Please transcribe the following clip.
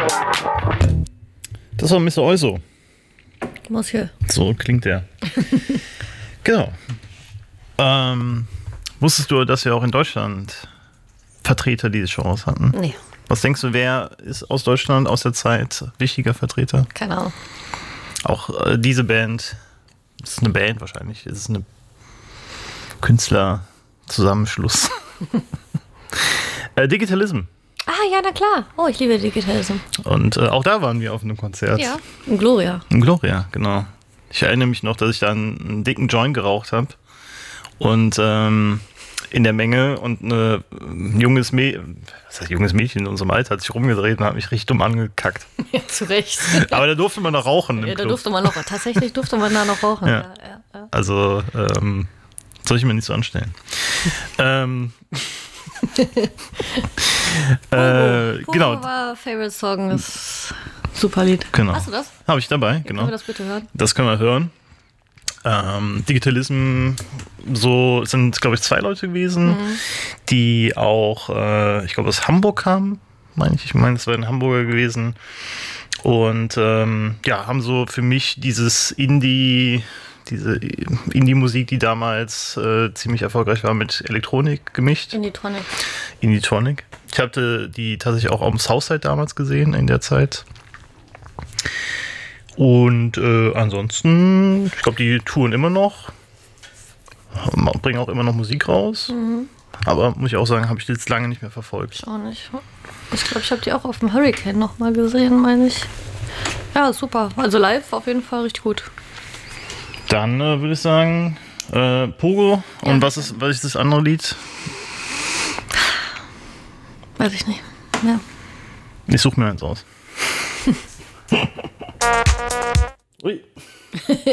Das war Mr. Euso. Monsieur. So klingt der. Genau. Wusstest du, dass wir auch in Deutschland Vertreter dieses Genres hatten? Nee. Was denkst du, wer ist aus Deutschland aus der Zeit wichtiger Vertreter? Keine Ahnung. Auch diese Band, das ist eine Band wahrscheinlich, das ist eine Künstlerzusammenschluss. Digitalism. Ah, ja, na klar. Oh, ich liebe Digitalism. Und auch da waren wir auf einem Konzert. Ja, in Gloria. In Gloria, genau. Ich erinnere mich noch, dass ich da einen dicken Joint geraucht habe. Und in der Menge und ein junges Mädchen in unserem Alter hat sich rumgedreht und hat mich richtig dumm angekackt. Ja, zu Recht. Aber da durfte man noch rauchen im Ja, da Club. durfte man noch, tatsächlich durfte man da noch rauchen. Ja. Ja. Also, soll ich mir nicht so anstellen. Genau. war Favorite Song, ist super Lied. Genau. Hast du das? Habe ich dabei, Ja, genau. können wir das bitte hören? Das können wir hören. Digitalism, so sind, glaube ich, 2 Leute gewesen, die auch, ich glaube, aus Hamburg kamen, meine ich. Ich meine, es wären Hamburger gewesen. Und haben so für mich diese Indie-Musik, die damals ziemlich erfolgreich war, mit Elektronik gemischt. Indie-Tronic. Ich hatte die tatsächlich auch am Southside damals gesehen in der Zeit. Und ansonsten, ich glaube, die touren immer noch, bringen auch immer noch Musik raus. Aber muss ich auch sagen, habe ich jetzt lange nicht mehr verfolgt. Ich auch nicht. Ich glaube, ich habe die auch auf dem Hurricane nochmal gesehen, meine ich. Ja, super. Also live auf jeden Fall richtig gut. Dann würde ich sagen, Pogo. Ja. Und was ist das andere Lied? Weiß ich nicht. Ja. Ich suche mir eins aus. Ui.